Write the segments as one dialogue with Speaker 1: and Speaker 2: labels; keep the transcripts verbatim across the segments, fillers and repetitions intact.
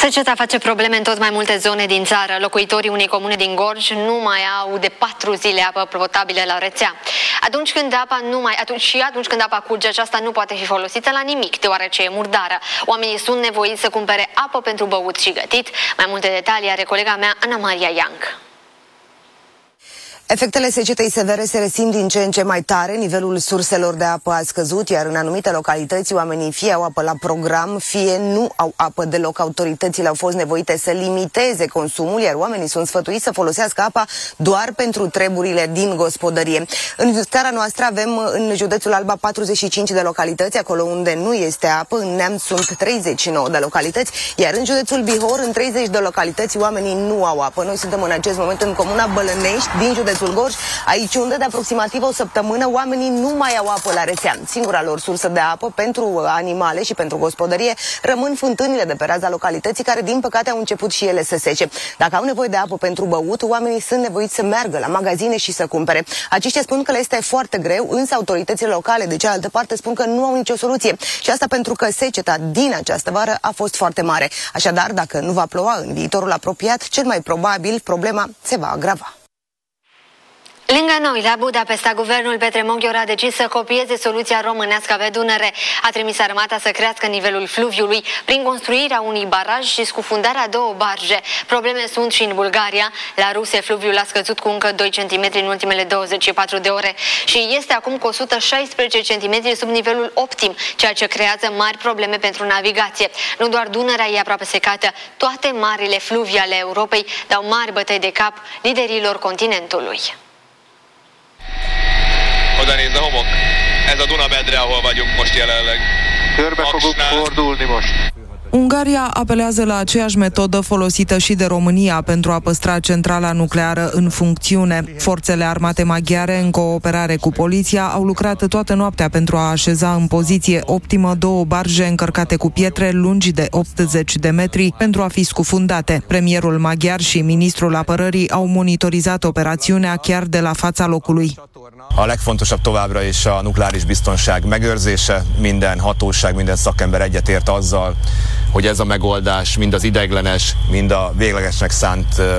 Speaker 1: Seceta face probleme în tot mai multe zone din țară. Locuitorii unei comune din Gorj nu mai au de patru zile apă potabilă la rețea. Atunci când apa nu mai, atunci, și atunci când apa curge, aceasta nu poate fi folosită la nimic, deoarece e murdară. Oamenii sunt nevoiți să cumpere apă pentru băut și gătit. Mai multe detalii are colega mea, Ana Maria Young.
Speaker 2: Efectele secetei severe se resimt din ce în ce mai tare, nivelul surselor de apă a scăzut, iar în anumite localități oamenii fie au apă la program, fie nu au apă deloc. Autoritățile au fost nevoite să limiteze consumul, iar oamenii sunt sfătuiți să folosească apa doar pentru treburile din gospodărie. În țara noastră avem în județul Alba patruzeci și cinci de localități, acolo unde nu este apă, în Neamț sunt treizeci și nouă de localități, iar în județul Bihor, în treizeci de localități, oamenii nu au apă. Noi suntem în acest moment în comuna Bălănești, din județul Gorj, aici unde de aproximativ o săptămână oamenii nu mai au apă la rețea. Singura lor sursă de apă pentru animale și pentru gospodărie rămân fântânile de pe raza localității, care din păcate au început și ele să sece. Dacă au nevoie de apă pentru băut, oamenii sunt nevoiți să meargă la magazine și să cumpere. Aceștia spun că le este foarte greu, însă autoritățile locale de cealaltă parte spun că nu au nicio soluție. Și asta pentru că seceta din această vară a fost foarte mare. Așadar, dacă nu va ploua în viitorul apropiat, cel mai probabil problema se va agrava.
Speaker 1: Lângă noi, la Budapesta, guvernul Petre Moghior a decis să copieze soluția românească pe Dunăre. A trimis armata să crească nivelul fluviului prin construirea unui baraj și scufundarea a două barje. Probleme sunt și în Bulgaria. La Ruse, fluviul a scăzut cu încă doi centimetri în ultimele douăzeci și patru de ore și este acum cu o sută șaisprezece centimetri sub nivelul optim, ceea ce creează mari probleme pentru navigație. Nu doar Dunărea e aproape secată, toate marile fluvii ale Europei dau mari bătăi de cap liderilor continentului.
Speaker 3: Oda nézd a homok. Ez a Dunamedre, ahol vagyunk most jelenleg.
Speaker 4: Körbe fogunk fordulni most.
Speaker 5: Ungaria apelează la aceeași metodă folosită și de România pentru a păstra centrala nucleară în funcțiune. Forțele armate maghiare, în cooperare cu poliția, au lucrat toată noaptea pentru a așeza în poziție optimă două barje încărcate cu pietre lungi de optzeci de metri pentru a fi scufundate. Premierul maghiar și ministrul apărării au monitorizat operațiunea chiar de la fața locului.
Speaker 6: A legfontosabb továbbra is a nukleáris biztonság megőrzése. Minden hatóság, minden szakember egyetért azzal, hogy ez a megoldás mind az ideiglenes, mind a véglegesnek szánt uh,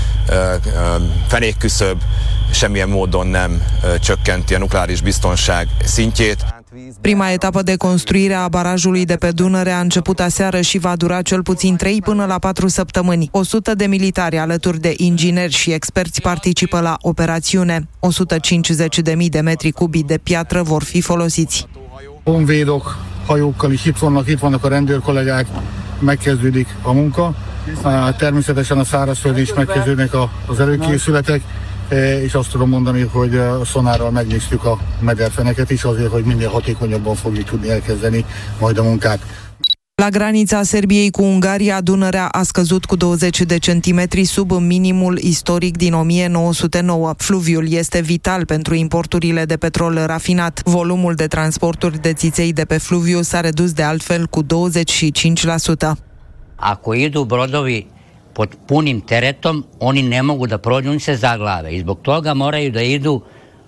Speaker 6: uh, fenékküszöb semmilyen módon nem uh, csökkenti a nukleáris biztonság szintjét.
Speaker 5: Prima etapă de construire a barajului de pe Dunăre a început aseară și va dura cel puțin trei până la patru săptămâni. o sută de militari alături de ingineri și experți participă la operațiune. o sută cincizeci de mii de metri cubi de piatră vor fi folosiți.
Speaker 7: Honvédok, hajókkal is itt vannak, itt vannak a rendőrkollégák, megkezdődik a munka. Természetesen a szárazföldön is megkezdődnek az előkészületek. És azt tudom mondani, hogy szonárral megnéztük a mederfeneket is azért, hogy minél hatékonyabban fogjuk tudni elkezdeni majd a munkát.
Speaker 5: La granița Serbiei cu Ungaria, Dunărea a scăzut cu douăzeci de centimetri sub minimul istoric din o mie nouă sute nouă. Fluviul este vital pentru importurile de petrol rafinat. Volumul de transporturi de țiței de pe fluviu s-a redus de altfel cu douăzeci și cinci la sută.
Speaker 8: Ako idu brodovi pod punim teretom, oni ne mogu da prođu, oni se zaglave i zbog toga moraju da idu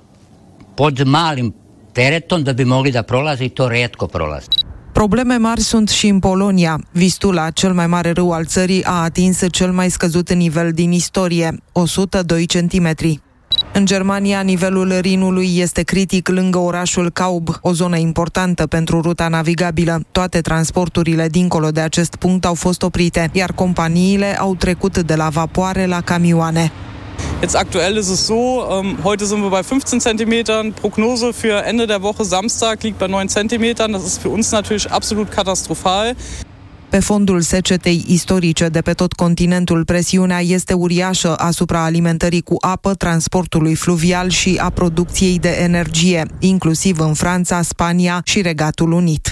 Speaker 8: pod malim teretom da bi mogli da prolaze i to retko prolaze.
Speaker 5: Probleme mari sunt și în Polonia. Vistula, cel mai mare râu al țării, a atins cel mai scăzut nivel din istorie, o sută doi centimetri. În Germania, nivelul Rinului este critic lângă orașul Kaub, o zonă importantă pentru ruta navigabilă. Toate transporturile dincolo de acest punct au fost oprite, iar companiile au trecut de la vapoare la camioane.
Speaker 9: Jetzt aktuell ist es so, ähm, heute sind wir bei fünfzehn Zentimetern, Prognose für Ende der Woche Samstag liegt bei neun Zentimetern, das ist für uns natürlich absolut katastrophal.
Speaker 5: Pe fondul secetei istorice de pe tot continentul, presiunea este uriașă asupra alimentării cu apă, transportului fluvial și a producției de energie, inclusiv în Franța, Spania și Regatul Unit.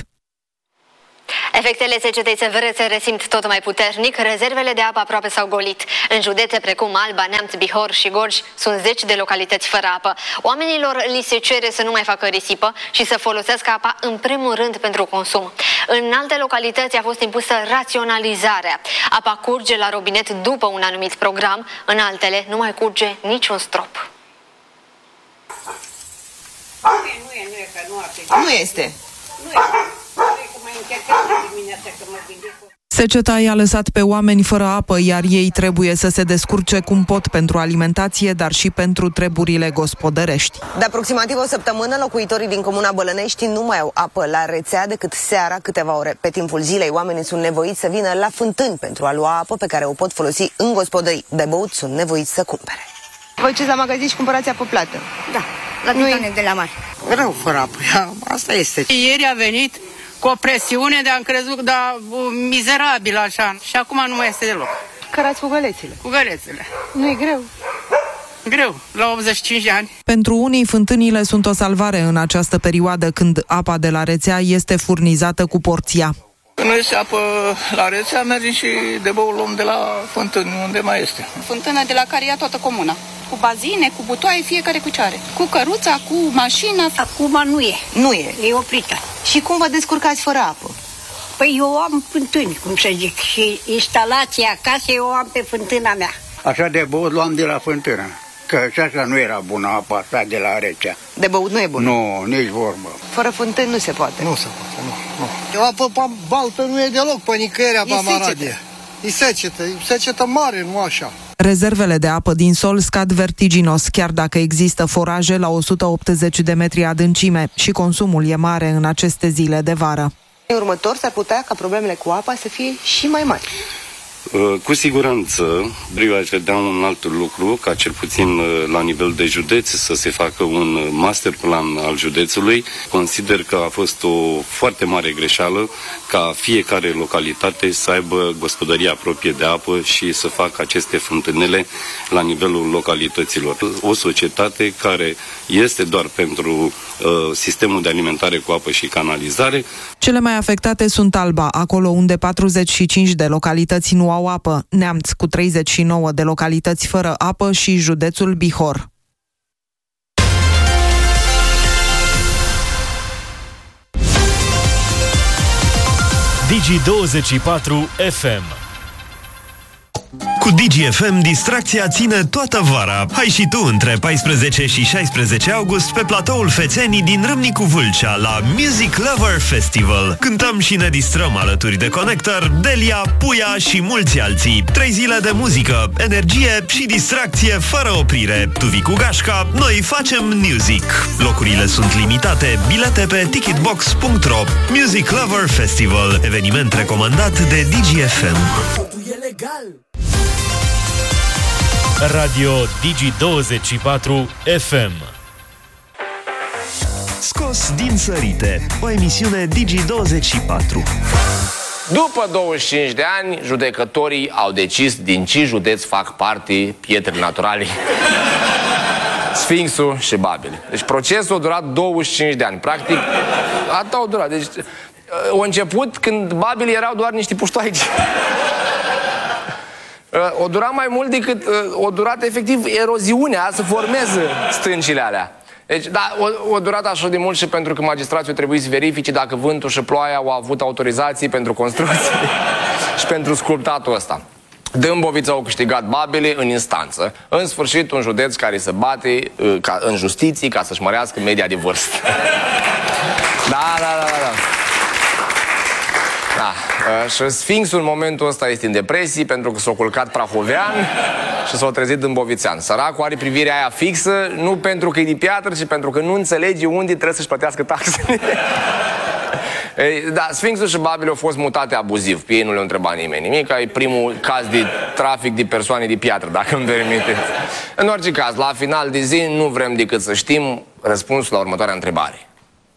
Speaker 1: Efectele secetei severe se resimt tot mai puternic, rezervele de apă aproape s-au golit. În județe precum Alba, Neamț, Bihor și Gorj sunt zeci de localități fără apă. Oamenilor li se cere să nu mai facă risipă și să folosească apa în primul rând pentru consum. În alte localități a fost impusă raționalizarea. Apa curge la robinet după un anumit program, în altele nu mai curge niciun strop.
Speaker 2: Nu este.
Speaker 5: Seceta i-a lăsat pe oameni fără apă, iar ei trebuie să se descurce cum pot pentru alimentație, dar și pentru treburile gospodărești.
Speaker 2: De aproximativ o săptămână, locuitorii din comuna Bălănești nu mai au apă la rețea decât seara câteva ore. Pe timpul zilei, oamenii sunt nevoiți să vină la fântâni pentru a lua apă pe care o pot folosi în gospodării. De băut sunt nevoiți să cumpere. Vă duceți la magazin și cumpărați apă plată?
Speaker 10: Da, la titane de la mare.
Speaker 11: Vreau fără apă, asta este.
Speaker 10: Ieri a venit cu o presiune de am crezut, dar mizerabil așa. Și acum nu mai este deloc.
Speaker 2: Cărați cu gălețile.
Speaker 10: Cu gălețile.
Speaker 2: Nu e greu?
Speaker 10: Greu, la optzeci și cinci de ani.
Speaker 5: Pentru unii, fântânile sunt o salvare în această perioadă când apa de la rețea este furnizată cu porția.
Speaker 12: Când nu este apă la rețea, mergem și de băul luăm de la fântâni, unde mai este.
Speaker 13: Fântână de la care ia toată comuna. Cu bazine, cu butoaie, fiecare cu ce are. Cu căruța, cu mașina.
Speaker 10: Acum nu e.
Speaker 2: Nu e.
Speaker 10: E oprită.
Speaker 2: Și cum vă descurcați fără apă?
Speaker 10: Păi eu am fântâni, cum să zic, și instalația acasă eu am pe fântâna mea.
Speaker 11: Așa de băut luam de la fântână, că și așa nu era bună apa asta de la rețea.
Speaker 2: De băut nu e bună?
Speaker 11: Nu, nici vorbă.
Speaker 2: Fără fântâni nu se poate.
Speaker 11: Nu se poate, nu. nu.
Speaker 14: O apă baltă nu e deloc pe nicăierea pe Amaradie. E secetă, e secetă mare, nu așa.
Speaker 5: Rezervele de apă din sol scad vertiginos, chiar dacă există foraje la o sută optzeci de metri adâncime și consumul e mare în aceste zile de vară.
Speaker 2: În următor s-ar putea ca problemele cu apa să fie și mai mari.
Speaker 15: Cu siguranță, eu aș vedea un alt lucru, ca cel puțin la nivel de județ să se facă un master plan al județului. Consider că a fost o foarte mare greșeală ca fiecare localitate să aibă gospodăria proprie de apă și să facă aceste fântânele la nivelul localităților. O societate care este doar pentru uh, sistemul de alimentare cu apă și canalizare.
Speaker 5: Cele mai afectate sunt Alba, acolo unde patruzeci și cinci de localități nu au apă, Neamț cu treizeci și nouă de localități fără apă și județul Bihor.
Speaker 16: Digi douăzeci și patru F M.
Speaker 17: Cu Digi F M, distracția ține toată vara. Hai și tu între paisprezece și șaisprezece august pe platoul Fețenii din Râmnicu Vâlcea la Music Lover Festival. Cântăm și ne distrăm alături de Connector, Delia, Puia și mulți alții. Trei zile de muzică, energie și distracție fără oprire. Tu vii cu gașca, noi facem music. Locurile sunt limitate, bilete pe ticketbox punct ro. Music Lover Festival, eveniment recomandat de Digi F M.
Speaker 16: Radio Digi douăzeci și patru F M.
Speaker 17: Scos din sărite, o emisiune Digi douăzeci și patru.
Speaker 18: După douăzeci și cinci de ani, judecătorii au decis din ce județ fac parte pietrele naturale Sfinxul și Babele. Deci procesul a durat douăzeci și cinci de ani. Practic, atât au durat. Deci, a început când Babele erau doar niște puștoaici. O dura mai mult decât o durat efectiv eroziunea să formeze stâncile alea. Deci, da, o, o durat așa de mult și pentru că magistrații au trebuit să verifice dacă vântul și ploaia au avut autorizații pentru construcții și pentru sculptatul ăsta. Dâmbovița au câștigat Babele în instanță. În sfârșit, un județ care se bate ca, în justiție ca să-și mărească media de vârstă. Da, da, da, da, da. Da. Uh, și Sfinxul în momentul ăsta este în depresie pentru că s-a culcat prahovean și s-a trezit dâmbovițean. Săracul are privirea aia fixă, nu pentru că e de piatră, ci pentru că nu înțelege unde trebuie să-și plătească taxele. Da, Sfinxul și Babele au fost mutate abuziv. Pe ei nu le-a întrebat nimeni nimic. E primul caz de trafic de persoane de piatră, dacă îmi permiteți. În orice caz, la final de zi nu vrem decât să știm răspunsul la următoarea întrebare.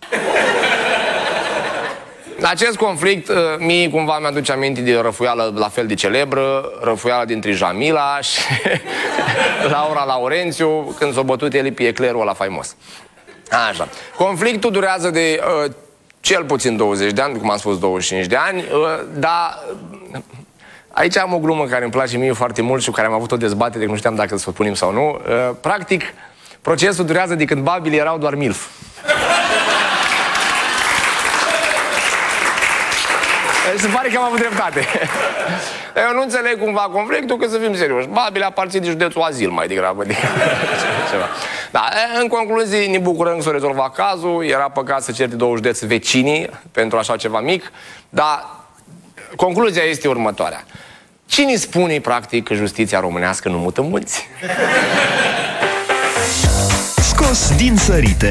Speaker 18: Acest conflict, mie cumva mi-aduce aminte de o răfuială la fel de celebră, răfuiala dintre Jamila și Laura Laurențiu, când s-a bătut el pe eclerul ăla faimos. Așa. Conflictul durează de uh, cel puțin douăzeci de ani, cum am spus douăzeci și cinci de ani, uh, dar aici am o glumă care îmi place mie foarte mult și cu care am avut o dezbatere, nu știam dacă să o punem sau nu. Uh, practic, procesul durează de când Babele erau doar milf. Se pare că am avut dreptate. Eu nu înțeleg cumva conflictul, că să fim serioși. Babele aparțin de județul Azil mai degrabă. Ceva. Da, în concluzie, ne bucurăm că s-a rezolvat cazul. Era păcat să certe două județe vecinii pentru așa ceva mic. Dar concluzia este următoarea. Cine spune, practic, că justiția românească nu mută mulți?
Speaker 17: Scos din sărite.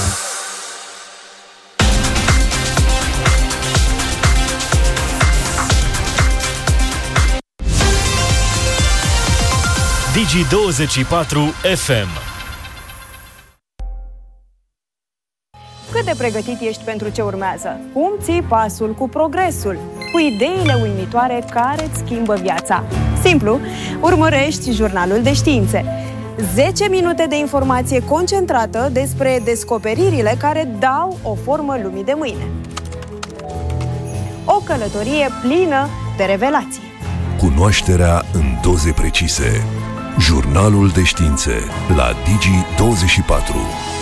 Speaker 16: Digi douăzeci și patru F M.
Speaker 19: Cât de pregătit ești pentru ce urmează? Cum ții pasul cu progresul? Cu ideile uimitoare care îți schimbă viața? Simplu, urmărești Jurnalul de Științe. zece minute de informație concentrată despre descoperirile care dau o formă lumii de mâine. O călătorie plină de revelații.
Speaker 20: Cunoașterea în doze precise. Jurnalul de Științe la Digi douăzeci și patru.